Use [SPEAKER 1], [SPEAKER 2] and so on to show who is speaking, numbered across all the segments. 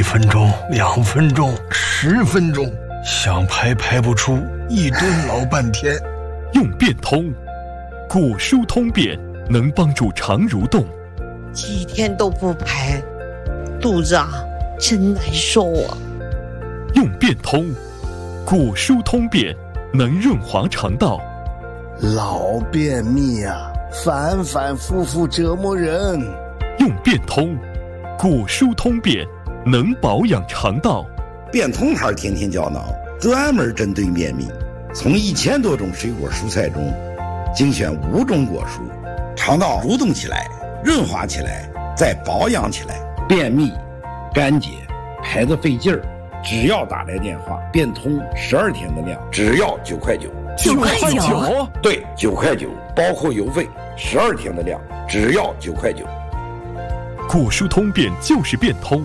[SPEAKER 1] 1分钟、2分钟、10分钟，想排排不出，一蹲老半天。
[SPEAKER 2] 用变通，果蔬通便能帮助肠蠕动。
[SPEAKER 3] 几天都不排，肚子真难受啊。
[SPEAKER 2] 用变通，果蔬通便能润滑肠道。
[SPEAKER 4] 老便秘反反复复折磨人。
[SPEAKER 2] 用变通，果蔬通便能保养肠道。
[SPEAKER 5] 变通牌天天胶囊专门针对便秘，从1000多种水果蔬菜中精选5种果蔬，肠道蠕动起来，润滑起来，再保养起来。便秘、干结、排得费劲儿，只要打来电话，变通12天的量，只要9块9。
[SPEAKER 6] 9块9？
[SPEAKER 5] 对，9块9，包括邮费，12天的量，只要9块9。
[SPEAKER 2] 果蔬通便就是变通。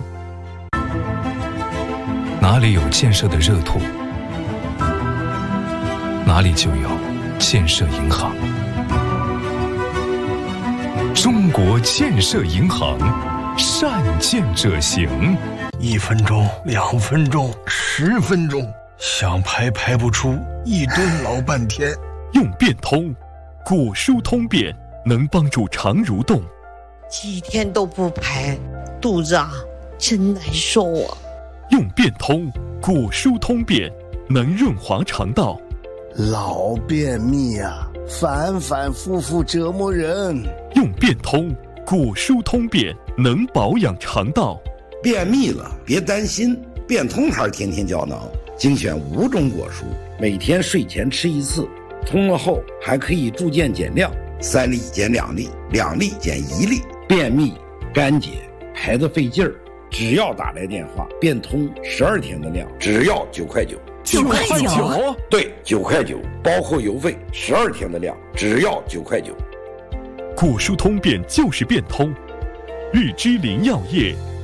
[SPEAKER 7] 哪里有建设的热土，哪里就有建设银行。中国建设银行，善建者行。
[SPEAKER 1] 1分钟、2分钟、10分钟，想排排不出，一蹲老半天。
[SPEAKER 2] 用变通，果蔬通便能帮助肠蠕动。
[SPEAKER 3] 几天都不排，肚子真难受啊。
[SPEAKER 2] 用变通，果蔬通便能润滑肠道。
[SPEAKER 4] 老便秘反反复复折磨人。
[SPEAKER 2] 用变通，果蔬通便能保养肠道。
[SPEAKER 5] 便秘了别担心，变通牌天天胶囊精选5种果蔬，每天睡前吃1次，通了后还可以逐渐减量，3粒减2粒，2粒减1粒。便秘、干结、排得费劲儿，只要打来电话，变通12天的量，只要9块9。
[SPEAKER 6] 9块9？
[SPEAKER 5] 对，9块9，包括邮费，12天的量，只要9块9。
[SPEAKER 2] 果蔬通便就是变通。日之林药业